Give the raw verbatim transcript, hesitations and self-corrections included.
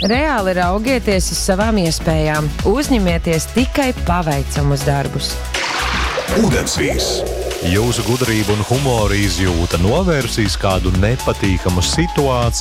Reāli raugieties uz savām iespējām. Uzņemieties tikai paveicamus darbus. Ūdensvīs. Jūsu gudrība un humora izjūta novērsīs kādu nepatīkamu situāciju